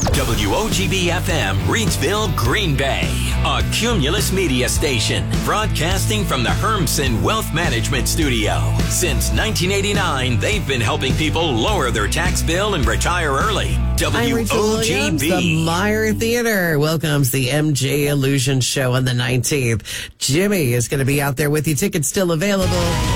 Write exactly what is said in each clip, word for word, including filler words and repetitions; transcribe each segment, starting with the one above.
W O G B F M, Reedsville, Green Bay. A Cumulus Media station, broadcasting from the Hermson Wealth Management Studio. Since nineteen eighty-nine, they've been helping people lower their tax bill and retire early. W O G B. The Meyer Theater welcomes the M J Illusion Show on the nineteenth. Jimmy is going to be out there with you. Tickets still available.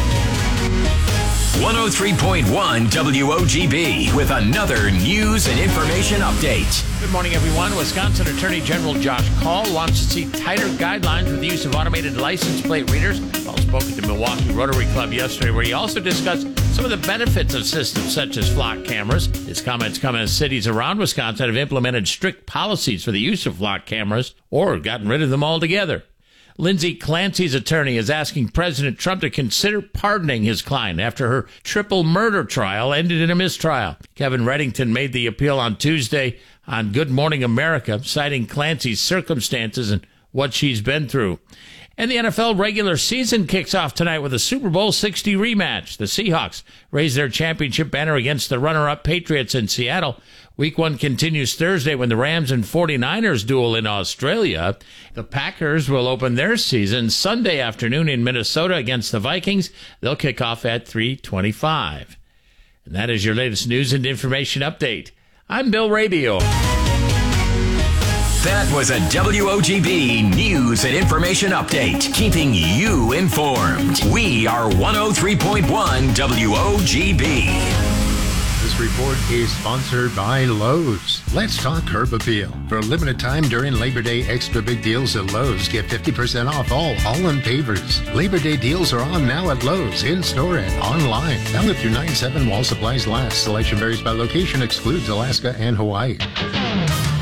one oh three point one W O G B with another news and information update. Good morning, everyone. Wisconsin Attorney General Josh Kaul wants to see tighter guidelines with the use of automated license plate readers. Kaul spoke at the Milwaukee Rotary Club yesterday, where he also discussed some of the benefits of systems such as flock cameras. His comments come as cities around Wisconsin have implemented strict policies for the use of flock cameras or gotten rid of them altogether. Lindsay Clancy's attorney is asking President Trump to consider pardoning his client after her triple murder trial ended in a mistrial. Kevin Reddington made the appeal on Tuesday on Good Morning America, citing Clancy's circumstances and what she's been through. And the N F L regular season kicks off tonight with a Super Bowl sixty rematch. The Seahawks raise their championship banner against the runner-up Patriots in Seattle. Week one continues Thursday when the Rams and forty-niners duel in Australia. The Packers will open their season Sunday afternoon in Minnesota against the Vikings. They'll kick off at three twenty-five. And that is your latest news and information update. I'm Bill Rabio. That was a W O G B news and information update, keeping you informed. We are one oh three point one W O G B. This report is sponsored by Lowe's. Let's talk Curb Appeal. For a limited time during Labor Day, extra big deals at Lowe's. Get fifty percent off all Holland pavers. Labor Day deals are on now at Lowe's, in-store and online. Valid through nine seven while supplies last. Selection varies by location, excludes Alaska and Hawaii.